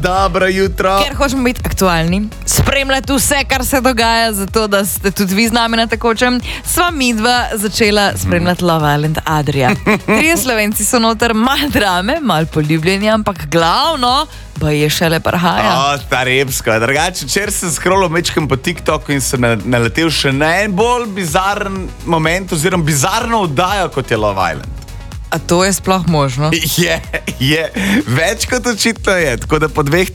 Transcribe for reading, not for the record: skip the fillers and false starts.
dobro jutro. Ker hočemo biti aktualni, spremljati vse, kar se dogaja, zato da ste tudi vi z nami na takočem, sva midva začela spremljati Love Island Adria. 3 Slovenci so noter, malo drame, malo poljubljenja, ampak glavno pa je šele prihaja. Ta repsko. Drugače, včeraj sem scrollal mečkem po TikToku in sem naletel še na en bolj bizaren moment oziroma bizarno oddajo, kot je Love Island. A to je sploh možno? Je. Več kot očitno je. Tako da po 2